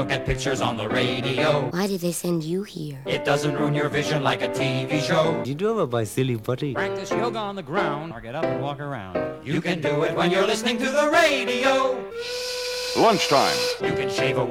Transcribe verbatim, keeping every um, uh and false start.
Look at pictures on the radio. Why did they send you here? It doesn't ruin your vision like a T V show. Did you ever buy silly putty? Practice yoga on the ground or get up and walk around. You can do it when you're listening to the radio. Lunchtime. You can shave away